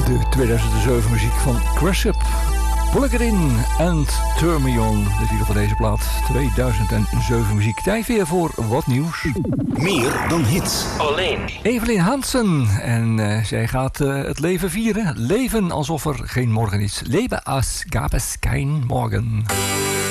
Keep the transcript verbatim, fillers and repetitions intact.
De tweeduizend zeven muziek van Crash Up, Plug It In en Thermion. De titel van deze plaat, tweeduizend zeven muziek. Tijd weer voor wat nieuws. Meer dan hits. Alleen. Evelyn Hansen. En uh, zij gaat uh, het leven vieren. Leven alsof er geen morgen is. Leven als gab es kein morgen.